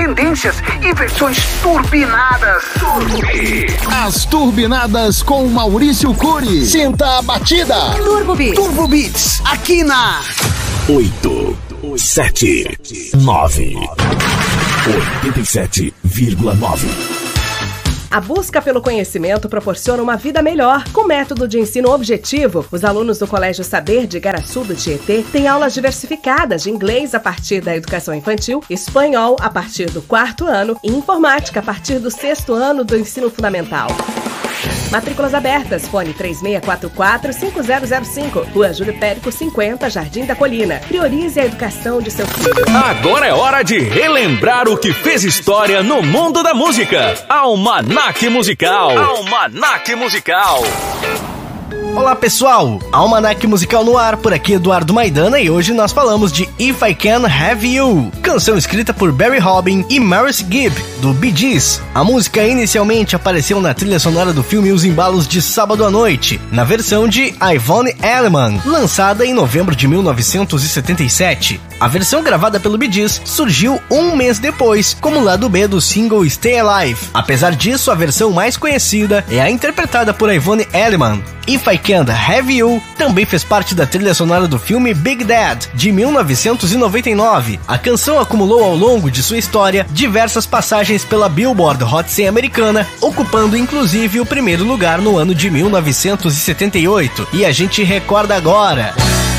tendências e versões turbinadas. As turbinadas com Maurício Cury. Senta a batida. Turbo Beats. Turbo Beats, aqui na 8, 7, 9, 87,9. A busca pelo conhecimento proporciona uma vida melhor. Com método de ensino objetivo, os alunos do Colégio Saber de Igaraçu do Tietê têm aulas diversificadas de inglês a partir da educação infantil, espanhol a partir do 4º ano e informática a partir do 6º ano do ensino fundamental. Matrículas abertas, fone 3644-5005, Rua Júlio Périco 50, Jardim da Colina. Priorize a educação de seu filho. Agora é hora de relembrar o que fez história no mundo da música. Almanac Musical. Almanac Musical. Olá pessoal, Almanac Musical no ar, por aqui Eduardo Maidana e hoje nós falamos de If I Can Have You, canção escrita por Barry Robin e Maurice Gibb, do Bee Gees. A música inicialmente apareceu na trilha sonora do filme Os Embalos de Sábado à Noite, na versão de Yvonne Elliman, lançada em novembro de 1977. A versão gravada pelo Bee Gees surgiu um mês depois, como lado B do single Stay Alive. Apesar disso, a versão mais conhecida é a interpretada por Yvonne Elliman. If I Can't Have You também fez parte da trilha sonora do filme Big Dad, de 1999. A canção acumulou ao longo de sua história diversas passagens pela Billboard Hot 100 americana, ocupando inclusive o primeiro lugar no ano de 1978. E a gente recorda agora.